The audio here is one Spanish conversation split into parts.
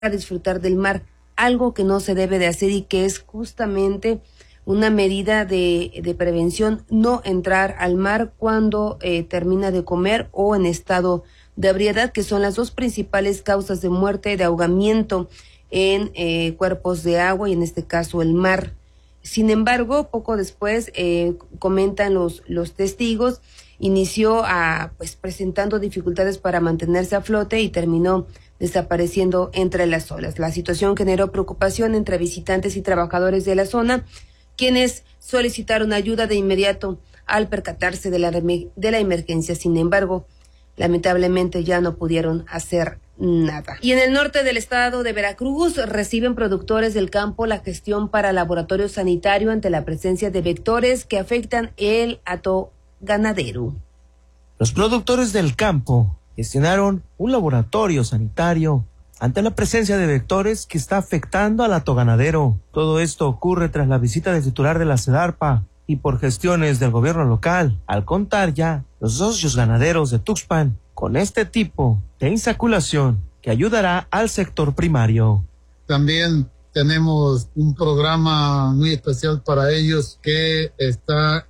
a disfrutar del mar, algo que no se debe de hacer y que es justamente una medida de prevención, no entrar al mar cuando termina de comer o en estado de ebriedad, que son las dos principales causas de muerte, de ahogamiento en cuerpos de agua y en este caso el mar. Sin embargo, poco después, comentan los testigos, inició presentando dificultades para mantenerse a flote y terminó desapareciendo entre las olas. La situación generó preocupación entre visitantes y trabajadores de la zona, quienes solicitaron ayuda de inmediato al percatarse de la emergencia. Sin embargo, lamentablemente ya no pudieron hacer nada. Y en el norte del estado de Veracruz reciben productores del campo la gestión para laboratorio sanitario ante la presencia de vectores que afectan el hato ganadero. Los productores del campo gestionaron un laboratorio sanitario ante la presencia de vectores que está afectando al hato ganadero. Todo esto ocurre tras la visita del titular de la SEDARPA y por gestiones del gobierno local, al contar ya los socios ganaderos de Tuxpan con este tipo de insaculación que ayudará al sector primario. También tenemos un programa muy especial para ellos que está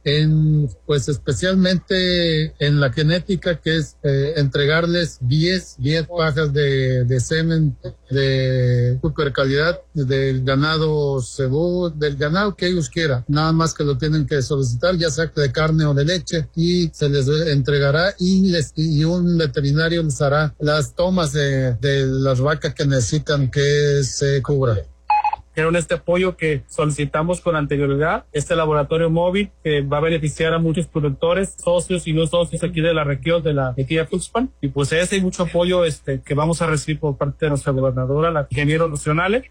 especialmente en la genética, que es entregarles 10 pajas de semen de super calidad del ganado cebú, del ganado que ellos quieran. Nada más que lo tienen que solicitar, ya sea de carne o de leche, y se les entregará y un veterinario les hará las tomas de las vacas que necesitan que se cubran. Era este apoyo que solicitamos con anterioridad, este laboratorio móvil que va a beneficiar a muchos productores, socios y no socios aquí de la región de la Equidad Tuxpan, y pues ese y mucho apoyo que vamos a recibir por parte de nuestra gobernadora, la ingeniero nacional.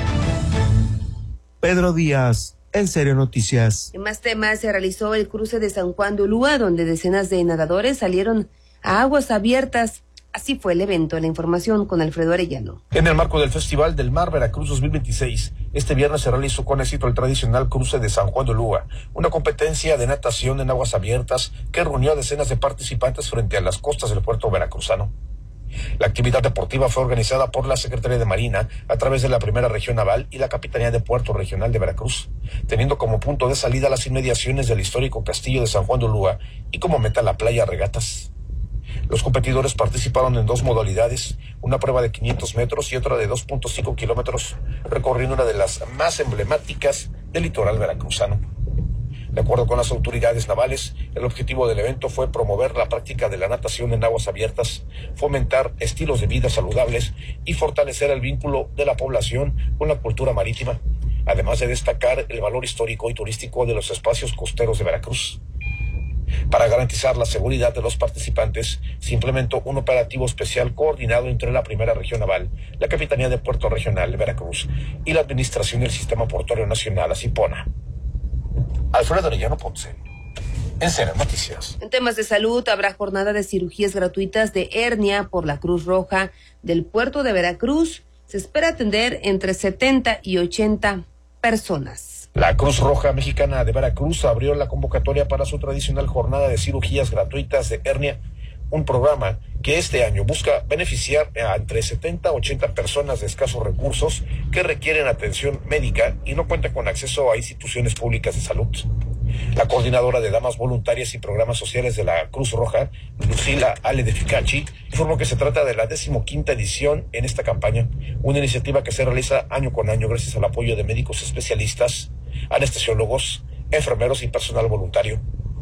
Pedro Díaz, En Serio Noticias. En más temas, se realizó el cruce de San Juan de Ulúa, donde decenas de nadadores salieron a aguas abiertas. Así fue el evento. La información con Alfredo Arellano. En el marco del Festival del Mar Veracruz 2026, este viernes se realizó con éxito el tradicional cruce de San Juan de Ulúa, una competencia de natación en aguas abiertas que reunió a decenas de participantes frente a las costas del puerto veracruzano. La actividad deportiva fue organizada por la Secretaría de Marina a través de la Primera Región Naval y la Capitanía de Puerto Regional de Veracruz, teniendo como punto de salida las inmediaciones del histórico castillo de San Juan de Ulúa y como meta la playa Regatas. Los competidores participaron en dos modalidades, una prueba de 500 metros y otra de 2.5 kilómetros, recorriendo una de las más emblemáticas del litoral veracruzano. De acuerdo con las autoridades navales, el objetivo del evento fue promover la práctica de la natación en aguas abiertas, fomentar estilos de vida saludables y fortalecer el vínculo de la población con la cultura marítima, además de destacar el valor histórico y turístico de los espacios costeros de Veracruz. Para garantizar la seguridad de los participantes, se implementó un operativo especial coordinado entre la Primera Región Naval, la Capitanía de Puerto Regional de Veracruz y la Administración del Sistema Portuario Nacional, ASIPONA. Alfredo Arellano Ponce, En Serio Noticias. En temas de salud, habrá jornada de cirugías gratuitas de hernia por la Cruz Roja del puerto de Veracruz. Se espera atender entre 70 y 80 personas. La Cruz Roja Mexicana de Veracruz abrió la convocatoria para su tradicional jornada de cirugías gratuitas de hernia, un programa que este año busca beneficiar a entre 70 a 80 personas de escasos recursos que requieren atención médica y no cuentan con acceso a instituciones públicas de salud. La coordinadora de Damas Voluntarias y Programas Sociales de la Cruz Roja, Lucila Ale de Ficachi, informó que se trata de la 15ª edición en esta campaña, una iniciativa que se realiza año con año gracias al apoyo de médicos especialistas, anestesiólogos, enfermeros y personal voluntario.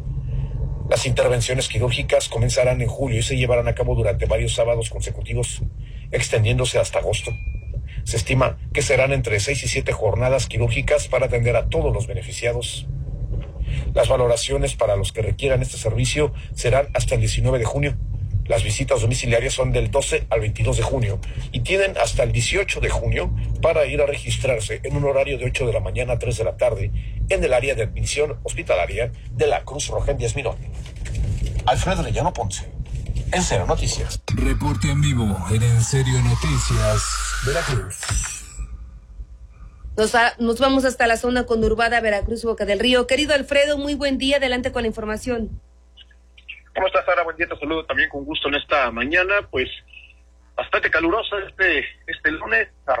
Las intervenciones quirúrgicas comenzarán en julio y se llevarán a cabo durante varios sábados consecutivos, extendiéndose hasta agosto. Se estima que serán entre 6 y 7 jornadas quirúrgicas para atender a todos los beneficiados. Las valoraciones para los que requieran este servicio serán hasta el 19 de junio. Las visitas domiciliarias son del 12 al 22 de junio y tienen hasta el 18 de junio para ir a registrarse en un horario de 8 de la mañana a 3 de la tarde en el área de admisión hospitalaria de la Cruz Roja en Díaz Mirón. Alfredo Arellano Ponce, En Serio Noticias. Reporte en vivo en Serio Noticias, Veracruz. Nos vamos hasta la zona conurbada Veracruz, Boca del Río. Querido Alfredo, muy buen día, adelante con la información. ¿Cómo estás, Sara? Buen día, te saludo también con gusto en esta mañana. Pues bastante caluroso este lunes.